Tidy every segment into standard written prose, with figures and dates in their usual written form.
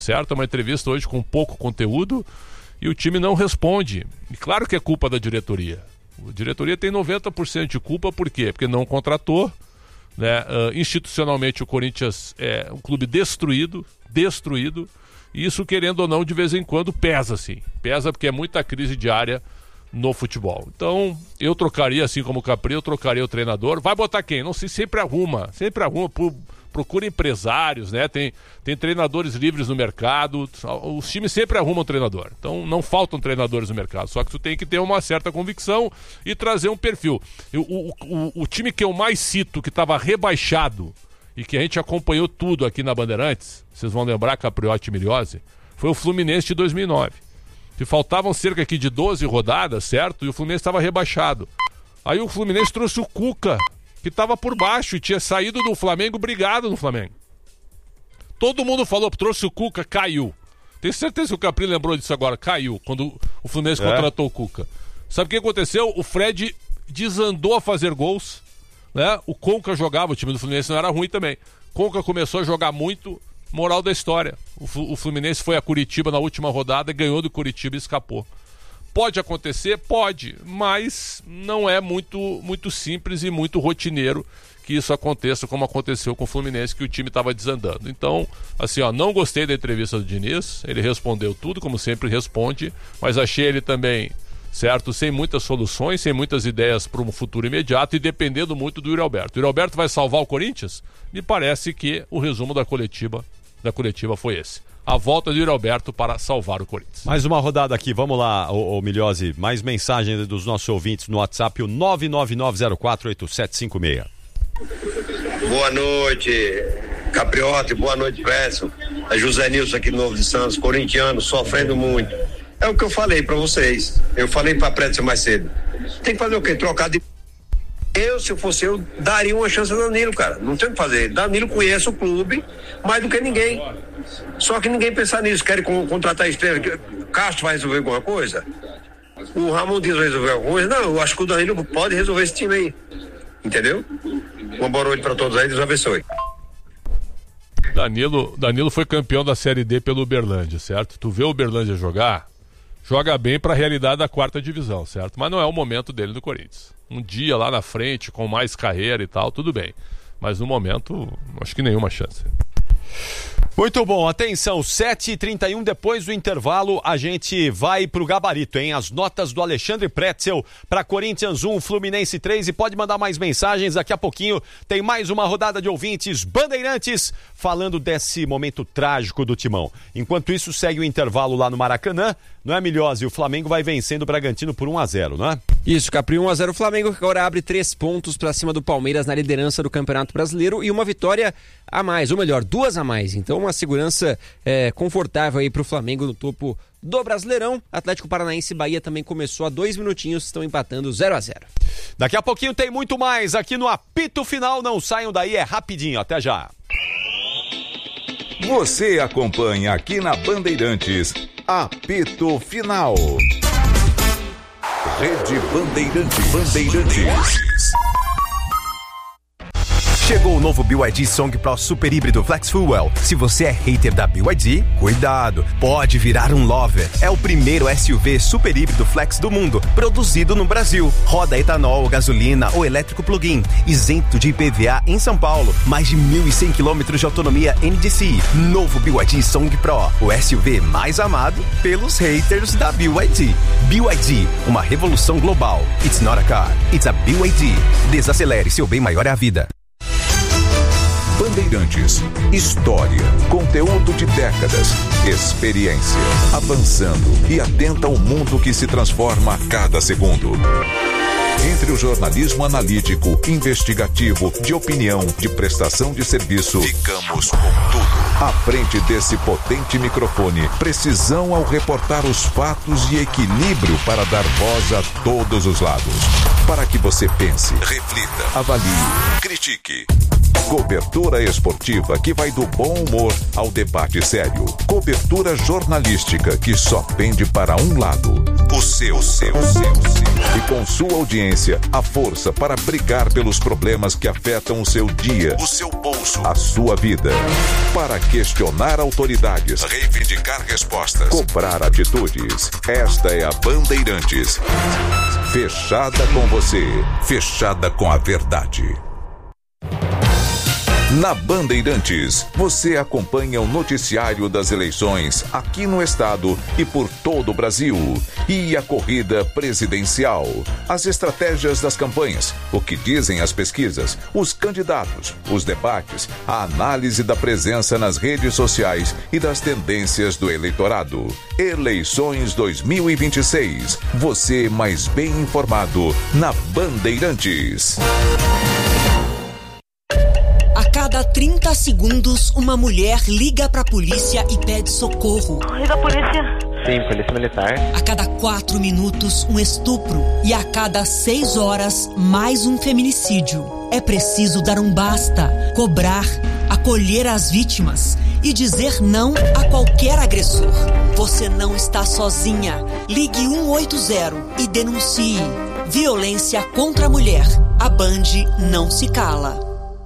certo? É uma entrevista hoje com pouco conteúdo e o time não responde. E claro que é culpa da diretoria. A diretoria tem 90% de culpa, por quê? Porque não contratou, né? Institucionalmente o Corinthians é um clube destruído, e isso, querendo ou não, de vez em quando pesa, sim. Pesa porque é muita crise diária no futebol. Então, eu trocaria, assim como o Capri, eu trocaria o treinador. Vai botar quem? Não sei, sempre arruma, procura empresários, né? Tem treinadores livres no mercado, os times sempre arrumam treinador. Então, não faltam treinadores no mercado, só que tu tem que ter uma certa convicção e trazer um perfil. O time que eu mais cito, que estava rebaixado, e que a gente acompanhou tudo aqui na Bandeirantes, vocês vão lembrar, Capriotti e Miliose, foi o Fluminense de 2009. Que faltavam cerca aqui de 12 rodadas, certo? E o Fluminense estava rebaixado. Aí o Fluminense trouxe o Cuca, que estava por baixo e tinha saído do Flamengo, brigado no Flamengo. Todo mundo falou, trouxe o Cuca, caiu. Tenho certeza que o Capri lembrou disso agora, caiu, quando o Fluminense contratou o Cuca. Sabe o que aconteceu? O Fred desandou a fazer gols, né? O Conca jogava, o time do Fluminense não era ruim também. Conca começou a jogar muito. Moral da história, o Fluminense foi a Curitiba na última rodada, ganhou do Curitiba e escapou. Pode acontecer? Pode, mas não é muito simples e muito rotineiro que isso aconteça como aconteceu com o Fluminense, que o time estava desandando. Então, assim, não gostei da entrevista do Diniz, ele respondeu tudo, como sempre responde, mas achei ele também, certo, sem muitas soluções, sem muitas ideias para um futuro imediato e dependendo muito do Yuri Alberto. O Yuri Alberto vai salvar o Corinthians? Me parece que o resumo da coletiva foi esse. A volta de Yuri Alberto para salvar o Corinthians. Mais uma rodada aqui, vamos lá, ô Miliose, mais mensagens dos nossos ouvintes no WhatsApp, o 999048756. Boa noite, Capriotti, boa noite, Verso. É José Nilson aqui do Novo de Santos, corintiano, sofrendo muito. É o que eu falei pra vocês, eu falei pra Prédio mais cedo. Tem que fazer o quê? Trocar de... Se eu fosse eu, daria uma chance a Danilo, cara. Não tem o que fazer. Danilo conhece o clube mais do que ninguém. Só que ninguém pensa nisso. Querem contratar estrela. Castro vai resolver alguma coisa? O Ramon Dias vai resolver alguma coisa? Não, eu acho que o Danilo pode resolver esse time aí. Entendeu? Uma boa noite pra todos aí, Deus abençoe. Danilo foi campeão da Série D pelo Uberlândia, certo? Tu vê o Uberlândia joga bem pra realidade da 4ª divisão, certo? Mas não é o momento dele no Corinthians. Um dia lá na frente, com mais carreira e tal, tudo bem. Mas no momento, acho que nenhuma chance. Muito bom, atenção, 7h31, depois do intervalo a gente vai pro gabarito, hein? As notas do Alexandre Pretzel para Corinthians 1, Fluminense 3 e pode mandar mais mensagens, daqui a pouquinho tem mais uma rodada de ouvintes Bandeirantes falando desse momento trágico do Timão. Enquanto isso segue o intervalo lá no Maracanã, não é, Miliose? O Flamengo vai vencendo o Bragantino por 1-0, não é? Isso, Capri, 1-0 o Flamengo, que agora abre 3 pontos para cima do Palmeiras na liderança do Campeonato Brasileiro e uma vitória a mais, ou melhor, 2 a mais. Então uma segurança confortável aí pro Flamengo no topo do Brasileirão. Atlético Paranaense e Bahia também começou há 2 minutinhos, estão empatando 0-0. Daqui a pouquinho tem muito mais aqui no Apito Final, não saiam daí, é rapidinho, até já. Você acompanha aqui na Bandeirantes, Apito Final. Rede Bandeirantes. Chegou o novo BYD Song Pro Super Híbrido Flex Fuel. Se você é hater da BYD, cuidado, pode virar um lover. É o primeiro SUV super híbrido flex do mundo, produzido no Brasil. Roda etanol, gasolina ou elétrico plug-in, isento de IPVA em São Paulo. Mais de 1.100 km de autonomia NDCi. Novo BYD Song Pro, o SUV mais amado pelos haters da BYD. BYD, uma revolução global. It's not a car, it's a BYD. Desacelere, seu bem maior é a vida. Bandeirantes, história, conteúdo de décadas, experiência, avançando e atenta ao mundo que se transforma a cada segundo. Entre o jornalismo analítico, investigativo, de opinião, de prestação de serviço, ficamos com tudo. À frente desse potente microfone, precisão ao reportar os fatos e equilíbrio para dar voz a todos os lados. Para que você pense, reflita, avalie, critique. Cobertura esportiva que vai do bom humor ao debate sério. Cobertura jornalística que só pende para um lado. O seu. E com sua audiência, a força para brigar pelos problemas que afetam o seu dia, o seu bolso, a sua vida. Para questionar autoridades, reivindicar respostas, cobrar atitudes. Esta é a Bandeirantes. Fechada com você, fechada com a verdade. Na Bandeirantes, você acompanha o noticiário das eleições aqui no estado e por todo o Brasil. E a corrida presidencial, as estratégias das campanhas, o que dizem as pesquisas, os candidatos, os debates, a análise da presença nas redes sociais e das tendências do eleitorado. Eleições 2026. Você mais bem informado na Bandeirantes. A cada 30 segundos, uma mulher liga pra polícia e pede socorro. Liga a polícia. Sim, polícia militar. A cada 4 minutos, um estupro. E a cada 6 horas, mais um feminicídio. É preciso dar um basta, cobrar, acolher as vítimas e dizer não a qualquer agressor. Você não está sozinha. Ligue 180 e denuncie. Violência contra a mulher. A Band não se cala.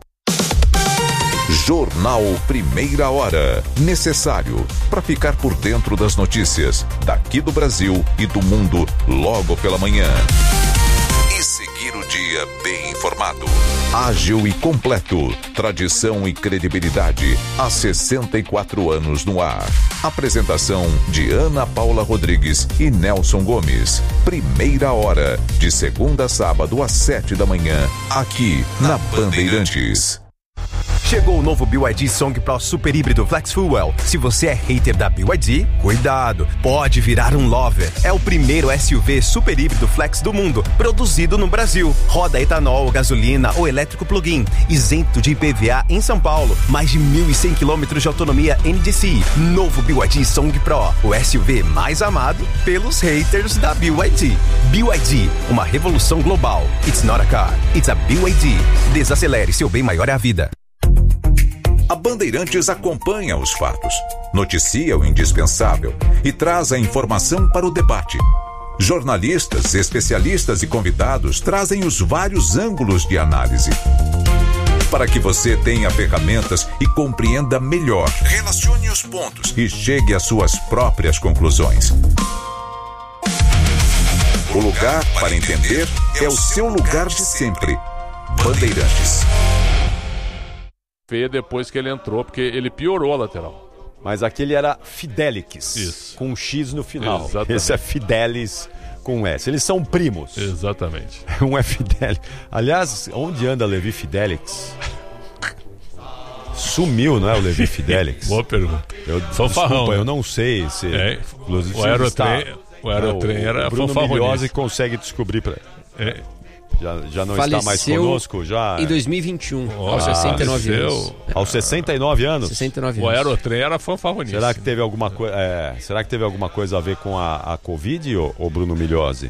Jornal Primeira Hora. Necessário para ficar por dentro das notícias daqui do Brasil e do mundo logo pela manhã. E seguir o dia bem informado. Ágil e completo. Tradição e credibilidade. Há 64 anos no ar. Apresentação de Ana Paula Rodrigues e Nelson Gomes. Primeira Hora. De segunda a sábado às 7 da manhã. Aqui na Bandeirantes. Chegou o novo BYD Song Pro Super Híbrido Flex Fuel. Se você é hater da BYD, cuidado, pode virar um lover. É o primeiro SUV super híbrido flex do mundo, produzido no Brasil. Roda etanol, gasolina ou elétrico plug-in, isento de IPVA em São Paulo. Mais de 1.100 km de autonomia NDCi. Novo BYD Song Pro, o SUV mais amado pelos haters da BYD. BYD, uma revolução global. It's not a car, it's a BYD. Desacelere, seu bem maior é a vida. A Bandeirantes acompanha os fatos, noticia o indispensável e traz a informação para o debate. Jornalistas, especialistas e convidados trazem os vários ângulos de análise. Para que você tenha ferramentas e compreenda melhor, relacione os pontos e chegue às suas próprias conclusões. O lugar para entender é o seu lugar de sempre. Bandeirantes. Feia depois que ele entrou, porque ele piorou a lateral. Mas aquele era Fidelix. Isso. Com um X no final. Exatamente. Esse é Fidelis com um S. Eles são primos. Exatamente. Um é Fidelix. Aliás, onde anda Levi Fidelix? Sumiu, não é o Levi Fidelix? Boa pergunta. Desculpa, eu não sei se... O Aerotrem era Bruno fanfarronice. Milhose consegue descobrir para... Já não Faleceu está mais conosco? Já em 2021, aos 69 anos. Aos 69 anos? 69 O anos. Aerotrem era fanfarronice. Será que teve alguma coisa a ver com a Covid, ou Bruno Milhose?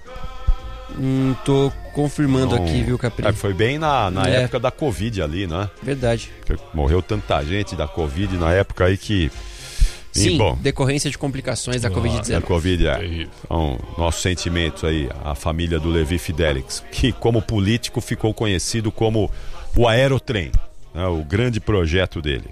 Tô confirmando aqui, viu, Capri? Foi bem na época da Covid ali, né? Verdade. Morreu tanta gente da Covid na época aí que... Sim, decorrência de complicações da Covid-19. Da Covid, Então, nossos sentimentos aí, a família do Levi Fidelix, que como político ficou conhecido como o Aerotrem, né, o grande projeto dele.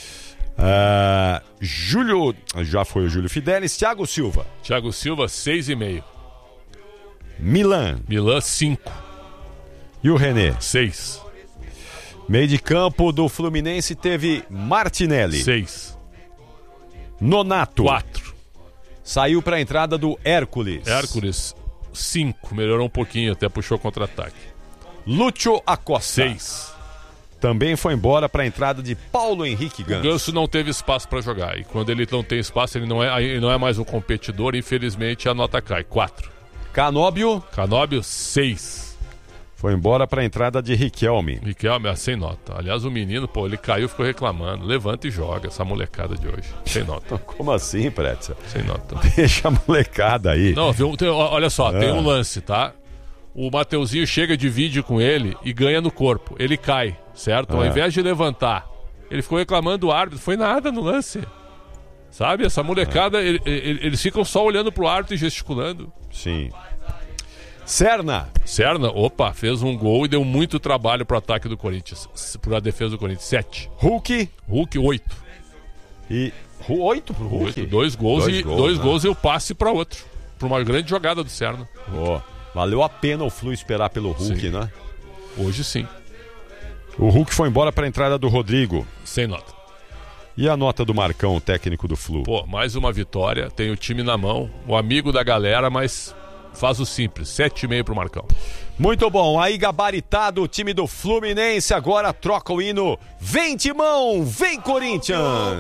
Já foi o Júlio Fidelis. Thiago Silva. Thiago Silva, 6,5. Milan, 5. E o René? 6. Meio de campo do Fluminense teve Martinelli. 6. Nonato. 4. Saiu para a entrada do Hércules. Hércules, 5. Melhorou um pouquinho, até puxou contra-ataque. Lúcio Acosta. 6. Também foi embora para a entrada de Paulo Henrique Ganso. O Ganso não teve espaço para jogar. E quando ele não tem espaço, ele não é mais um competidor. Infelizmente, a nota cai. 4. Canóbio, 6. Foi embora para a entrada de Riquelme. Riquelme, sem nota. Aliás, o menino, ele caiu e ficou reclamando. Levanta e joga, essa molecada de hoje. Sem nota. Como assim, Pretzel? Sem nota. Deixa a molecada aí. Não, olha só, tem um lance, tá? O Mateuzinho chega, divide com ele e ganha no corpo. Ele cai, certo? Ao invés de levantar, ele ficou reclamando do árbitro. Foi nada no lance. Sabe? Essa molecada, eles ficam só olhando pro árbitro e gesticulando. Sim. Serna, opa, fez um gol e deu muito trabalho pro ataque do Corinthians. Pra defesa do Corinthians. 7. Hulk, 8. E 8 pro Hulk? 8, 2 gols e né? gols e o passe pra outro. Pra uma grande jogada do Serna. Valeu a pena o Flu esperar pelo Hulk, sim. Né? Hoje sim. O Hulk foi embora pra entrada do Rodrigo. Sem nota. E a nota do Marcão, o técnico do Flu? Pô, mais uma vitória, tem o time na mão, o amigo da galera, mas faz o simples, 7,5 pro Marcão. Muito bom, aí gabaritado o time do Fluminense, agora troca o hino. Vem Timão, vem Corinthians!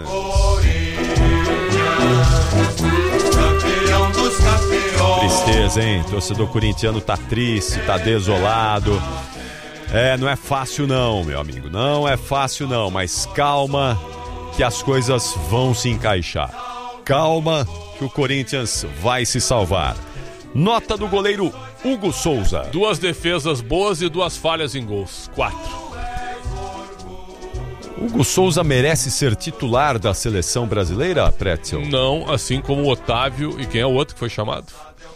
Campeão dos campeões. Tristeza, hein? O torcedor corintiano tá triste, tá desolado. Não é fácil não, meu amigo, não é fácil não, mas calma que as coisas vão se encaixar. Calma que o Corinthians vai se salvar. Nota do goleiro Hugo Souza. 2 defesas boas e 2 falhas em gols. 4. Hugo Souza merece ser titular da seleção brasileira, Pretzel? Não, assim como o Otávio e quem é o outro que foi chamado?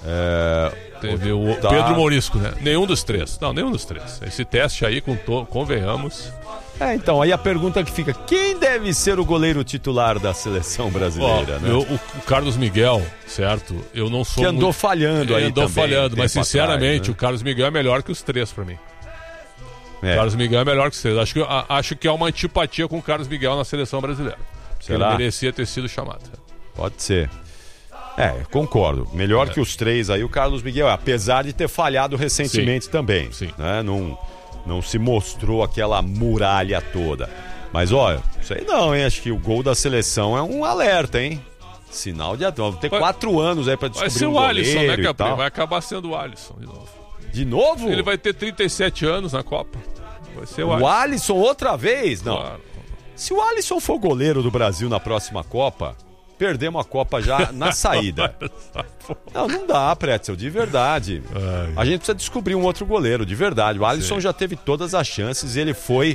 Teve o Pedro Mourisco, né? Nenhum dos 3. Não, nenhum dos 3. Esse teste aí, convenhamos... Então, aí a pergunta que fica, quem deve ser o goleiro titular da seleção brasileira, né? O Carlos Miguel, certo? Eu não sou que andou falhando aí andou também. Falhando, mas sinceramente, atrás, né? O Carlos Miguel é melhor que os 3 pra mim. O Carlos Miguel é melhor que os 3. Acho que há uma antipatia com o Carlos Miguel na seleção brasileira. Será? Ele merecia ter sido chamado. Pode ser. Concordo. Melhor que os 3 aí, o Carlos Miguel, apesar de ter falhado recentemente também. Sim. Né? Não se mostrou aquela muralha toda. Mas olha, isso aí não, hein? Acho que o gol da seleção é um alerta, hein? Sinal de atenção. Tem 4 anos aí pra descobrir vai ser um o Alisson, né, Capri? Vai acabar sendo o Alisson de novo. De novo? Ele vai ter 37 anos na Copa. Vai ser o Alisson outra vez? Não. Claro. Se o Alisson for goleiro do Brasil na próxima Copa, perdemos a Copa já na saída. Não dá, Pretzel, de verdade. A gente precisa descobrir um outro goleiro, de verdade. O Alisson já teve todas as chances, ele foi...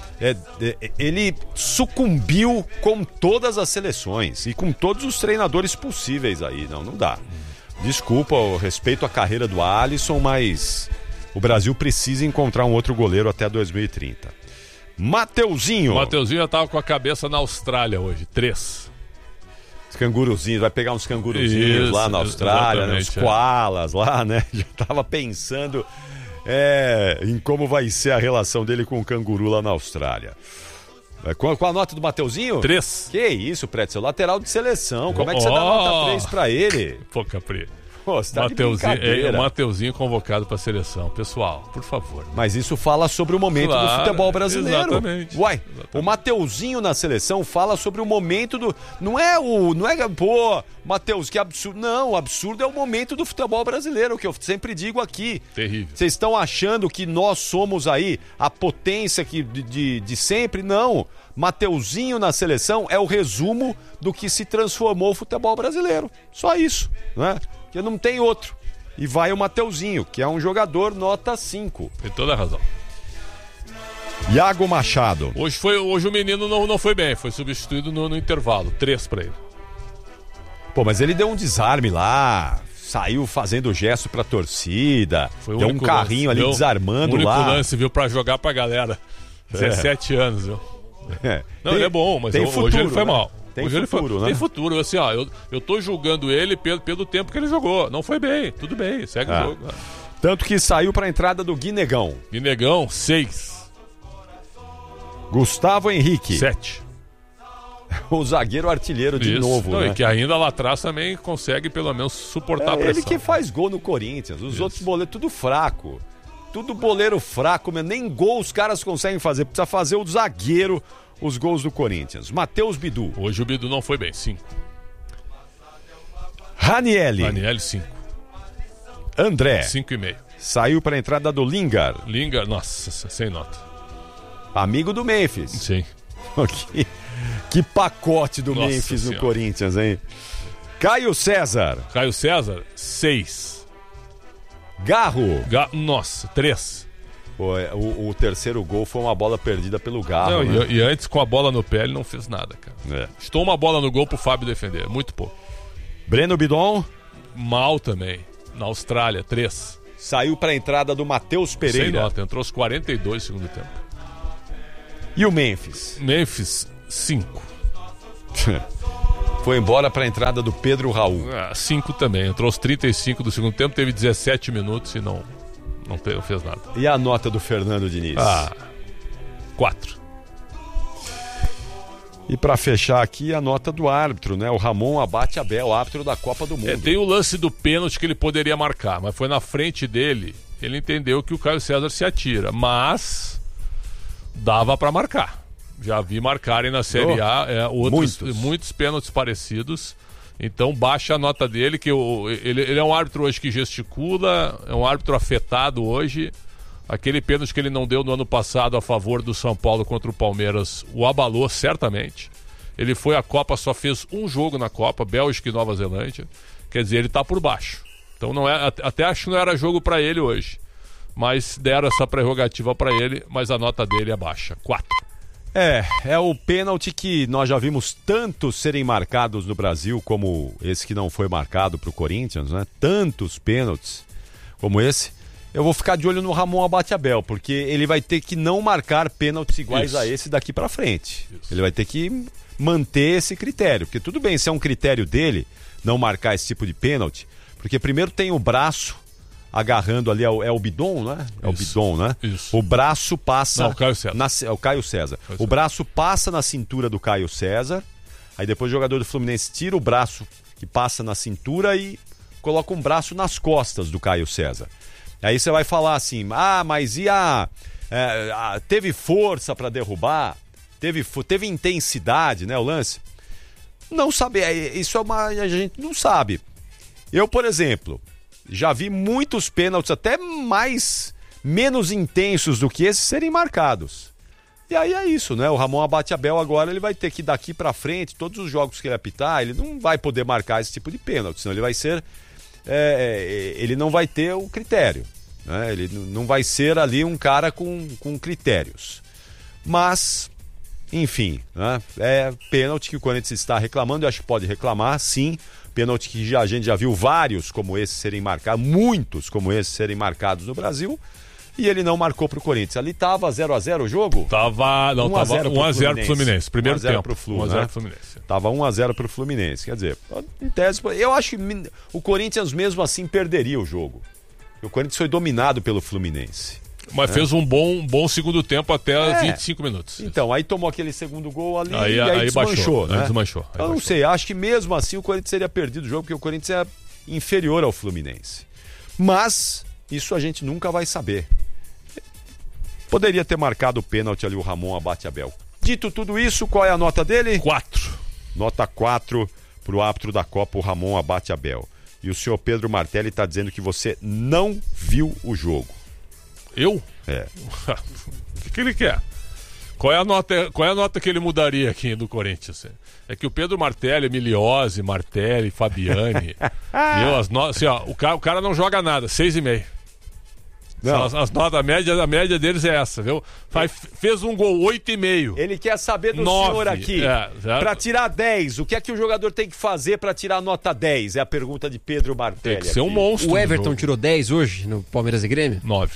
ele sucumbiu com todas as seleções e com todos os treinadores possíveis aí. Não dá. Desculpa, eu respeito a carreira do Alisson, mas o Brasil precisa encontrar um outro goleiro até 2030. Mateuzinho já tava com a cabeça na Austrália hoje, 3. Os canguruzinhos, vai pegar uns canguruzinhos lá na Austrália, né? Os koalas lá, né? Já tava pensando em como vai ser a relação dele com o canguru lá na Austrália. Qual a nota do Mateuzinho? 3. Que isso, Pretzel, lateral de seleção. Como é que você dá nota 3 pra ele? Pô, Capri. Você tá de brincadeira. O Mateuzinho convocado pra seleção. Pessoal, por favor. Mas isso fala sobre o momento do futebol brasileiro. Exatamente. O Mateuzinho na seleção fala sobre o momento do... Não é, Mateus, que absurdo. Não, o absurdo é o momento do futebol brasileiro, que eu sempre digo aqui. Terrível. Vocês estão achando que nós somos aí a potência de sempre? Não. Mateuzinho na seleção é o resumo do que se transformou o futebol brasileiro. Só isso, né? Porque não tem outro. E vai o Mateuzinho, que é um jogador nota 5. Tem toda a razão. Iago Machado. Hoje o menino não foi bem, foi substituído no intervalo. 3 pra ele. Pô, mas ele deu um desarme lá, saiu fazendo gesto pra torcida, deu um carrinho ali desarmando lá. O único lance, viu, pra jogar pra galera. 17 anos, viu? Ele é bom, mas hoje futuro, ele foi mal. Tem hoje futuro, né? Tem futuro, assim, eu tô julgando ele pelo tempo que ele jogou. Não foi bem, tudo bem, segue o jogo. Tanto que saiu pra entrada do Guinegão. 6. Gustavo Henrique. 7. O zagueiro artilheiro de novo, né? E que ainda lá atrás também consegue pelo menos suportar a pressão. Ele que faz gol no Corinthians, os outros boleiros tudo fraco. Tudo boleiro fraco, mas nem gol os caras conseguem fazer. Precisa fazer o zagueiro os gols do Corinthians. Matheus Bidu. Hoje o Bidu não foi bem, 5. Ranielli, 5. André. 5,5. Saiu para a entrada do Lingard. Nossa, sem nota. Amigo do Memphis. Sim. Que pacote do Memphis no Corinthians, hein? Caio César, 6. Garro. 3. O terceiro gol foi uma bola perdida pelo Garro. Não, né? e antes, com a bola no pé, ele não fez nada, cara. Estou uma bola no gol pro Fábio defender, muito pouco. Breno Bidon. Mal também. Na Austrália, 3. Saiu para a entrada do Matheus Pereira. Sem nota, entrou aos 42 do segundo tempo. E o Memphis? Memphis, 5. Foi embora para a entrada do Pedro Raul. 5 também. Entrou aos 35 do segundo tempo, teve 17 minutos e não fez nada. E a nota do Fernando Diniz? 4. E para fechar aqui, a nota do árbitro, né? O Ramon Abate Abel, árbitro da Copa do Mundo. Tem o lance do pênalti que ele poderia marcar, mas foi na frente dele. Ele entendeu que o Caio César se atira, mas dava para marcar. Já vi marcarem na Série A muitos pênaltis parecidos. Então baixa a nota dele, que ele é um árbitro hoje que gesticula, é um árbitro afetado hoje. Aquele pênalti que ele não deu no ano passado a favor do São Paulo contra o Palmeiras o abalou certamente. Ele foi à Copa, só fez um jogo na Copa, Bélgica e Nova Zelândia. Quer dizer, ele tá por baixo. Então não é, até acho que não era jogo para ele hoje. Mas deram essa prerrogativa para ele, mas a nota dele é baixa, 4. É o pênalti que nós já vimos tantos serem marcados no Brasil, como esse que não foi marcado pro Corinthians, né? Tantos pênaltis como esse. Eu vou ficar de olho no Ramon Abate Abel, porque ele vai ter que não marcar pênaltis iguais a esse daqui pra frente. Ele vai ter que manter esse critério, porque tudo bem se é um critério dele não marcar esse tipo de pênalti, porque primeiro tem o braço agarrando ali, é o Bidon, né? É o Bidon, né? Isso. O braço passa... Não, o Caio César. É o Caio César. O braço passa na cintura do Caio César, aí depois o jogador do Fluminense tira o braço que passa na cintura e coloca um braço nas costas do Caio César. Aí você vai falar assim, mas teve força para derrubar? Teve intensidade, né, o lance? Não sabe, isso a gente não sabe. Eu, por exemplo, já vi muitos pênaltis até menos intensos do que esses serem marcados. E aí é isso, né? O Ramon Abate Abel agora ele vai ter que daqui para frente, todos os jogos que ele apitar, ele não vai poder marcar esse tipo de pênalti, senão ele vai ser... ele não vai ter o critério, né? Ele não vai ser ali um cara com critérios. Mas, enfim, né? É pênalti que o Corinthians está reclamando, eu acho que pode reclamar, sim. Pênalti que a gente já viu vários como esse serem marcados, muitos como esse serem marcados no Brasil. E ele não marcou pro Corinthians. Ali tava 0x0 o jogo? Tava 1x0 pro Fluminense. Primeiro tempo. 1x0 pro Flu, 1x0 né? pro Fluminense. Tava 1x0 pro Fluminense. Quer dizer, em tese, eu acho que o Corinthians mesmo assim perderia o jogo. O Corinthians foi dominado pelo Fluminense. Mas fez um bom segundo tempo até 25 minutos. Então, aí tomou aquele segundo gol ali aí, e aí desmanchou, né? Desmanchou. Eu não sei, acho que mesmo assim o Corinthians teria perdido o jogo, porque o Corinthians é inferior ao Fluminense. Mas isso a gente nunca vai saber. Poderia ter marcado o pênalti ali o Ramon Abate Abel. Dito tudo isso, qual é a nota dele? 4. Nota 4 pro árbitro da Copa, o Ramon Abate Abel. E o senhor Pedro Martelli está dizendo que você não viu o jogo. Eu? É. O que ele quer? Qual é a nota que ele mudaria aqui do Corinthians? É que o Pedro Martelli, Miliose, Martelli, Fabiani... assim, ó, o cara não joga nada, 6,5. As notas, a média deles é essa, viu? Fez um gol, 8,5. Ele quer saber do 9, senhor aqui. Pra tirar 10, o que é que o jogador tem que fazer pra tirar nota 10? É a pergunta de Pedro Martelli. Tem que ser um monstro. O Everton tirou 10 hoje no Palmeiras e Grêmio? 9.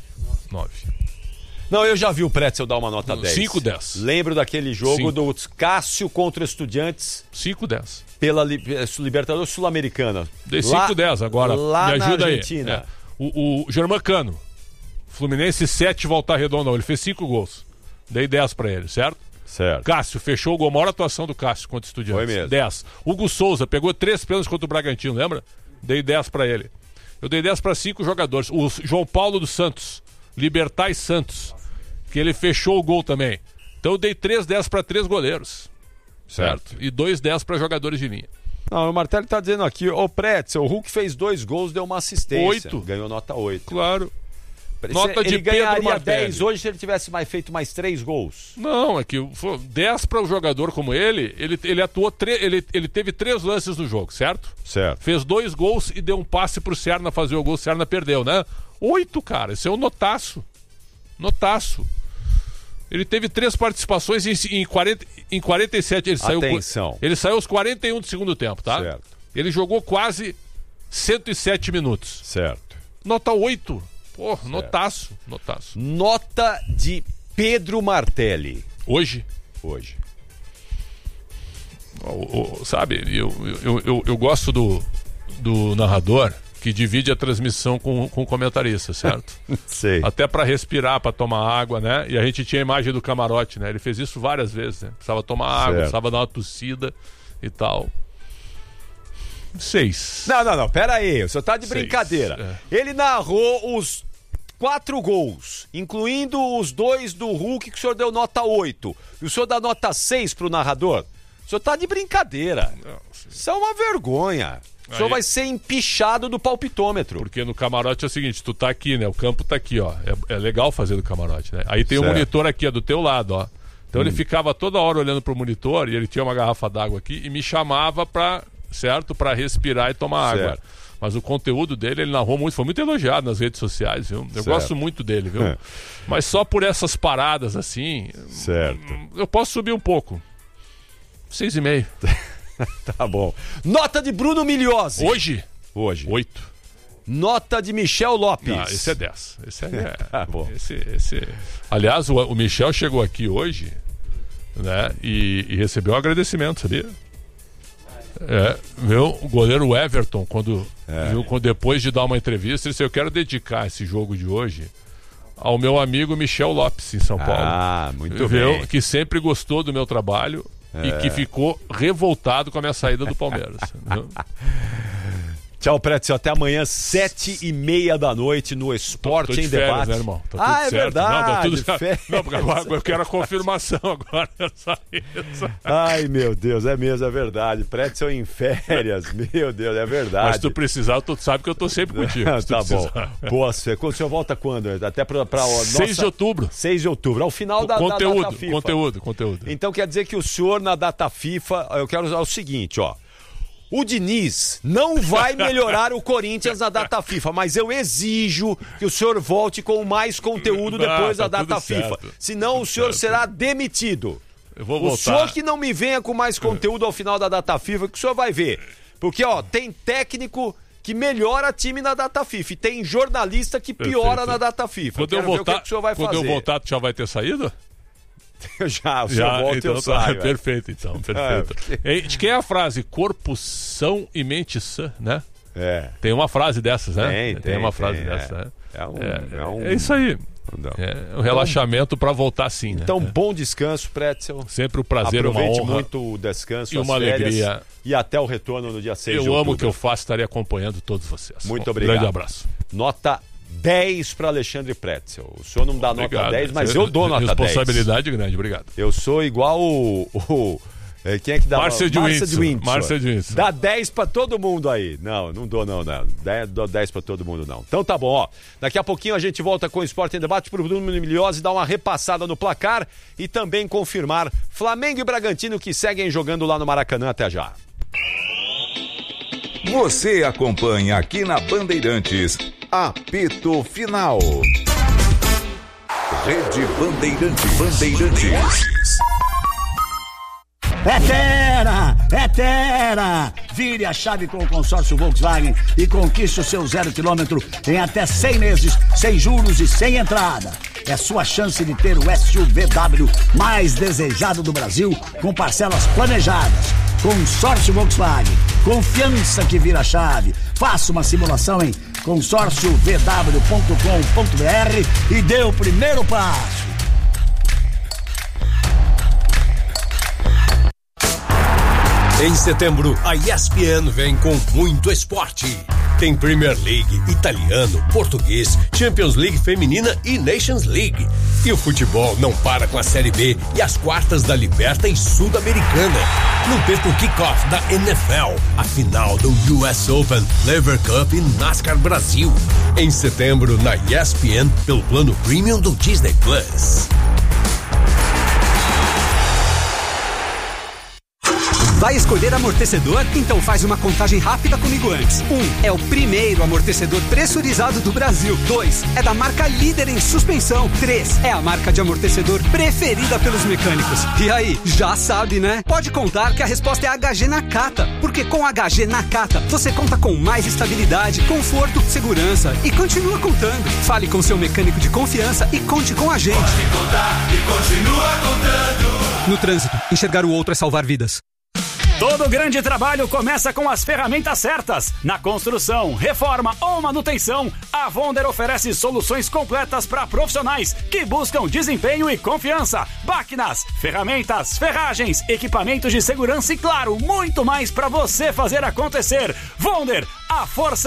Não, eu já vi o Pretzel dar uma nota 10. 5, 10. Lembro daquele jogo do Cássio contra Estudiantes. 5, 10. Pela Libertadores Sul-Americana. Dei 5, 10 agora. Lá me ajuda na Argentina. Aí. O Germancano, Fluminense 7, Volta Redonda, ele fez 5 gols. Dei 10 pra ele, certo? Certo. Cássio, fechou o gol, maior atuação do Cássio contra o Estudiantes. Foi mesmo. 10. Hugo Souza pegou 3 pênaltis contra o Bragantino, lembra? Dei 10 pra ele. Eu dei 10 pra 5 jogadores. O João Paulo dos Santos, Libertar e Santos, que ele fechou o gol também. Então eu dei 3 10 pra 3 goleiros. Certo? E 2 10 pra jogadores de linha. Não, o Martelli tá dizendo aqui, ô Pretzel, o Hulk fez 2 gols, deu uma assistência. 8. Ganhou nota 8. Claro. Nota de ele ganharia Pedro Martelli. 10 hoje se ele tivesse feito mais 3 gols. Não, é que 10 para um jogador como ele atuou, ele teve 3 lances no jogo, certo? Certo. Fez 2 gols e deu um passe pro Serna fazer o gol, o Serna perdeu, né? 8, cara, isso é um notaço. Notaço. Ele teve 3 participações em 47. Ele saiu aos 41 do segundo tempo, tá? Certo. Ele jogou quase 107 minutos. Certo. Nota 8. Pô, notaço. Nota de Pedro Martelli. Hoje. Sabe, eu gosto do narrador que divide a transmissão com o comentarista, certo? Sei. Até para respirar, para tomar água, né? E a gente tinha a imagem do camarote, né? Ele fez isso várias vezes, né? Precisava tomar água, precisava dar uma tossida e tal. 6. Não, pera aí, o senhor tá de brincadeira. Ele narrou os 4 gols, incluindo os 2 do Hulk, que o senhor deu nota 8. E o senhor dá nota 6 pro narrador? O senhor tá de brincadeira. Isso é uma vergonha. O senhor vai ser empichado do palpitômetro. Porque no camarote é o seguinte, tu tá aqui, né? O campo tá aqui, ó. É legal fazer do camarote, né? Aí tem um monitor aqui, é do teu lado, ó. Então ele ficava toda hora olhando pro monitor e ele tinha uma garrafa d'água aqui e me chamava pra respirar e tomar água. Mas o conteúdo dele, ele narrou muito, foi muito elogiado nas redes sociais, viu? Eu gosto muito dele, viu? Mas só por essas paradas assim, eu posso subir um pouco. 6,5. Tá bom. Nota de Bruno Migliozzi. Hoje. 8. Nota de Michel Lopes. Esse é 10. Esse é... Tá bom. Aliás, o Michel chegou aqui hoje, né? E recebeu um agradecimento, sabia? O goleiro Everton, quando depois de dar uma entrevista, ele disse: eu quero dedicar esse jogo de hoje ao meu amigo Michel Lopes, em São Paulo. Muito bem. Que sempre gostou do meu trabalho e que ficou revoltado com a minha saída do Palmeiras. Tchau, Pretzel. Até amanhã, 7h30 da noite, no Esporte em Debate. Né, irmão? Tá tudo certo. Verdade. Não, tá tudo certo. Não, porque agora eu quero a confirmação agora. Ai, meu Deus, é mesmo, é verdade. Pretzel em férias, meu Deus, é verdade. Mas se tu precisar, tu sabe que eu tô sempre contigo. Tá bom. Boa, o senhor volta quando? Até pra 6 de outubro. 6 de outubro, ao final da data FIFA. Conteúdo. Então quer dizer que o senhor, na data FIFA, eu quero usar o seguinte, ó. O Diniz não vai melhorar o Corinthians na data FIFA, mas eu exijo que o senhor volte com mais conteúdo depois da data FIFA. Senão o senhor será demitido. Eu vou voltar. O senhor que não me venha com mais conteúdo ao final da data FIFA, que o senhor vai ver. Porque, ó, tem técnico que melhora time na data FIFA e tem jornalista que piora na data FIFA. Quando eu voltar, ver o que o senhor vai fazer. Quando eu voltar, tu já vai ter saído? O senhor volta então, eu saio. Perfeito, então, perfeito. De quem é a frase? Corpo são e mente sã, né? Tem uma frase dessas, né? Tem uma frase dessa, né? É isso aí. Um relaxamento para voltar sim, né? Então, bom descanso, Pretzel. Sempre um prazer, uma honra. Aproveite muito o descanso, e uma alegria. E até o retorno no dia 6 de outubro. outubro. Eu amo o que eu faço, estarei acompanhando todos vocês. Muito obrigado. Grande abraço. Nota 10 para Alexandre Pretzel. O senhor não dá nota 10, mas eu dou nota 10. Responsabilidade grande, obrigado. Eu sou igual quem é que dá? Márcia de Windsor. Dá 10 pra todo mundo aí. Não dou não. Dou 10 pra todo mundo não. Então tá bom, ó. Daqui a pouquinho a gente volta com o Esporte em Debate pro Bruno Migliozzi dar uma repassada no placar e também confirmar Flamengo e Bragantino que seguem jogando lá no Maracanã. Até já. Você acompanha aqui na Bandeirantes, apito final. Rede Bandeirantes. É Tera! Vire a chave com o consórcio Volkswagen e conquiste o seu 0 km em até 100 meses, sem juros e sem entrada. É sua chance de ter o SUVW mais desejado do Brasil, com parcelas planejadas. Consórcio Volkswagen. Confiança que vira chave. Faça uma simulação em consórciovw.com.br e dê o primeiro passo. Em setembro, a ESPN vem com muito esporte. Tem Premier League, italiano, português, Champions League feminina e Nations League. E o futebol não para com a Série B e as quartas da Liberta e Sul-Americana. Não perca o kickoff da NFL, a final do US Open, Lever Cup e NASCAR Brasil. Em setembro, na ESPN, pelo plano Premium do Disney Plus. Vai escolher amortecedor? Então faz uma contagem rápida comigo antes. 1. É o primeiro amortecedor pressurizado do Brasil. 2. É da marca líder em suspensão. 3. É a marca de amortecedor preferida pelos mecânicos. E aí, já sabe, né? Pode contar que a resposta é HG Nakata, porque com HG Nakata você conta com mais estabilidade, conforto, segurança e continua contando. Fale com seu mecânico de confiança e conte com a gente. Pode contar e continua contando. No trânsito, enxergar o outro é salvar vidas. Todo grande trabalho começa com as ferramentas certas. Na construção, reforma ou manutenção, a Wonder oferece soluções completas para profissionais que buscam desempenho e confiança. Máquinas, ferramentas, ferragens, equipamentos de segurança e, claro, muito mais para você fazer acontecer. Wonder, a força